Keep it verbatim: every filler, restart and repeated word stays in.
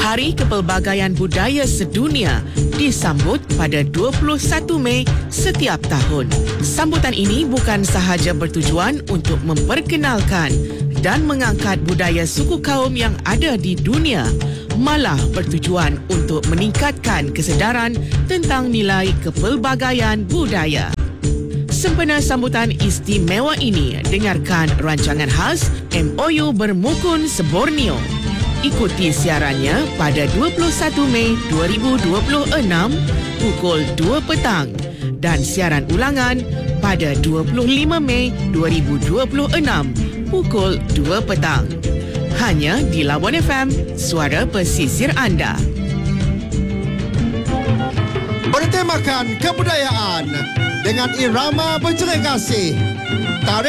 Hari Kepelbagaian Budaya Sedunia disambut pada dua puluh satu Mei setiap tahun. Sambutan ini bukan sahaja bertujuan untuk memperkenalkan dan mengangkat budaya suku kaum yang ada di dunia, malah bertujuan untuk meningkatkan kesedaran tentang nilai kepelbagaian budaya. Sempena sambutan istimewa ini, dengarkan rancangan khas M O U Bermukun Seborneo. Ikuti siarannya pada dua puluh satu Mei dua ribu dua puluh enam pukul dua petang dan siaran ulangan pada dua puluh lima Mei dua ribu dua puluh enam pukul dua petang. Hanya di Labuan F M, suara pesisir anda. Bertemakan kebudayaan dengan irama bercerai kasih